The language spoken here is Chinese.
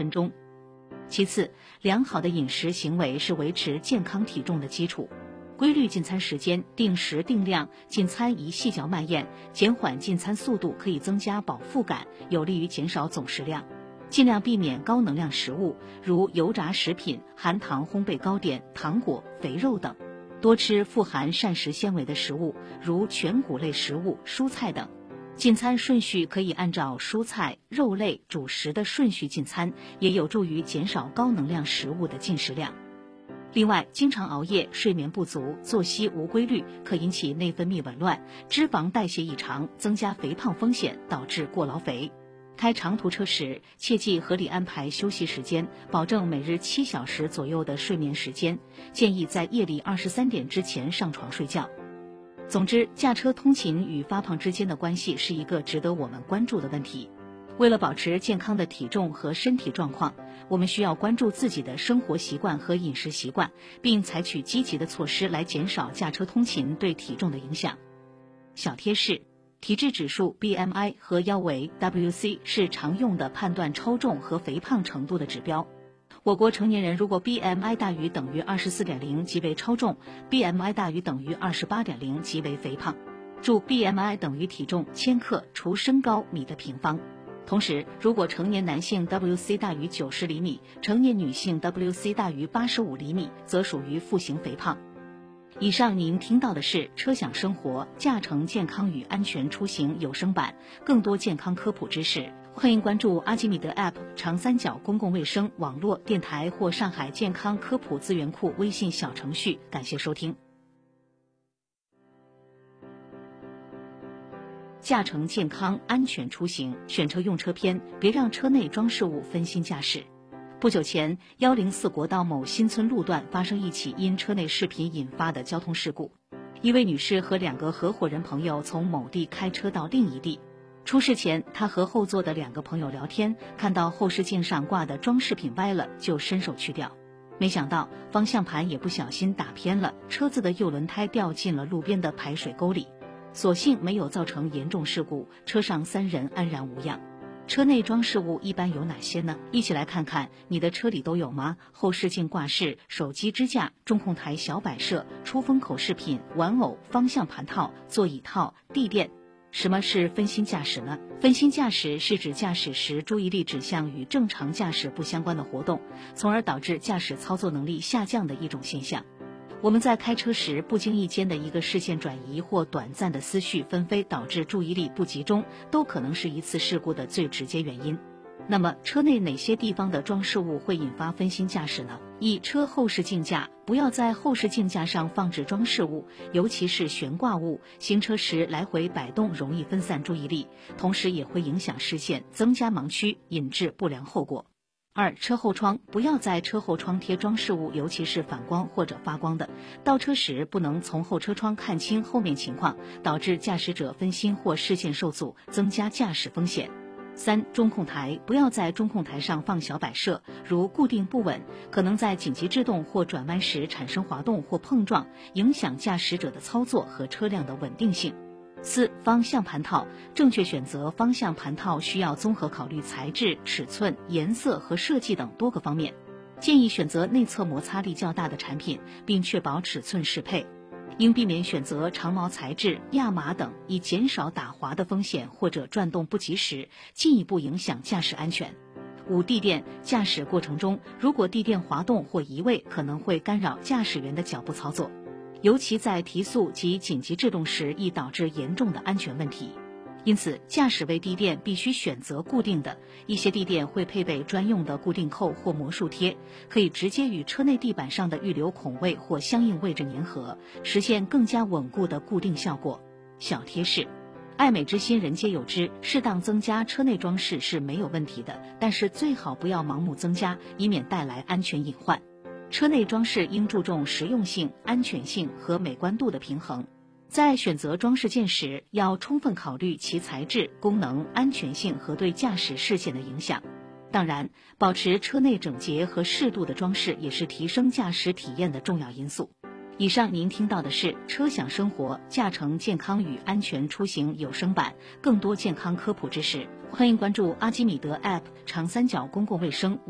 分钟。其次，良好的饮食行为是维持健康体重的基础。规律进餐时间，定时定量，进餐宜细嚼慢咽，减缓进餐速度可以增加饱腹感，有利于减少总食量。尽量避免高能量食物，如油炸食品、含糖烘焙糕点、糖果、肥肉等。多吃富含膳食纤维的食物，如全谷类食物、蔬菜等。进餐顺序可以按照蔬菜、肉类、主食的顺序进餐，也有助于减少高能量食物的进食量。另外，经常熬夜、睡眠不足、作息无规律，可引起内分泌紊乱、脂肪代谢异常，增加肥胖风险，导致过劳肥。开长途车时，切记合理安排休息时间，保证每日7小时左右的睡眠时间，建议在夜里23点之前上床睡觉。总之，驾车通勤与发胖之间的关系是一个值得我们关注的问题。为了保持健康的体重和身体状况，我们需要关注自己的生活习惯和饮食习惯，并采取积极的措施来减少驾车通勤对体重的影响。小贴士：体质指数 BMI 和腰围 WC 是常用的判断超重和肥胖程度的指标。我国成年人如果 BMI 大于等于 24.0 即为超重， BMI 大于等于 28.0 即为肥胖。注 BMI 等于体重千克除身高米的平方。同时，如果成年男性 WC 大于90厘米，成年女性 WC 大于85厘米，则属于负型肥胖。以上您听到的是车享生活驾乘健康与安全出行有声版，更多健康科普知识，欢迎关注阿基米德 App 长三角公共卫生网络电台或上海健康科普资源库微信小程序。感谢收听。驾乘健康安全出行，选车用车篇，别让车内装饰物分心驾驶。不久前，104国道某新村路段发生一起因车内视频引发的交通事故。一位女士和2个合伙人朋友从某地开车到另一地。出事前，她和后座的2个朋友聊天，看到后视镜上挂的装饰品歪了，就伸手去掉。没想到方向盘也不小心打偏了，车子的右轮胎掉进了路边的排水沟里。所幸没有造成严重事故，车上3人安然无恙。车内装饰物一般有哪些呢？一起来看看你的车里都有吗？后视镜挂饰、手机支架、中控台小摆设、出风口饰品、玩偶、方向盘套、座椅套、地垫。什么是分心驾驶呢？分心驾驶是指驾驶时注意力指向与正常驾驶不相关的活动，从而导致驾驶操作能力下降的一种现象。我们在开车时不经意间的一个视线转移或短暂的思绪纷飞，导致注意力不集中，都可能是一次事故的最直接原因。那么车内哪些地方的装饰物会引发分心驾驶呢？一、车后视镜架，不要在后视镜架上放置装饰物，尤其是悬挂物，行车时来回摆动容易分散注意力，同时也会影响视线，增加盲区，引致不良后果。2、车后窗，不要在车后窗贴装饰物，尤其是反光或者发光的。倒车时不能从后车窗看清后面情况，导致驾驶者分心或视线受阻，增加驾驶风险。3、中控台，不要在中控台上放小摆设，如固定不稳，可能在紧急制动或转弯时产生滑动或碰撞，影响驾驶者的操作和车辆的稳定性。4、方向盘套，正确选择方向盘套需要综合考虑材质、尺寸、颜色和设计等多个方面，建议选择内侧摩擦力较大的产品，并确保尺寸适配。应避免选择长毛材质、亚麻等，以减少打滑的风险或者转动不及时，进一步影响驾驶安全。5、地垫，驾驶过程中如果地垫滑动或移位，可能会干扰驾驶员的脚步操作，尤其在提速及紧急制动时，易导致严重的安全问题。因此，驾驶位地垫必须选择固定的，一些地垫会配备专用的固定扣或魔术贴，可以直接与车内地板上的预留孔位或相应位置粘合，实现更加稳固的固定效果。小贴士：爱美之心人皆有之，适当增加车内装饰是没有问题的，但是最好不要盲目增加，以免带来安全隐患。车内装饰应注重实用性、安全性和美观度的平衡。在选择装饰件时，要充分考虑其材质、功能、安全性和对驾驶视线的影响。当然，保持车内整洁和适度的装饰也是提升驾驶体验的重要因素。以上您听到的是车享生活驾乘健康与安全出行有声版，更多健康科普知识，欢迎关注阿基米德 App 长三角公共卫生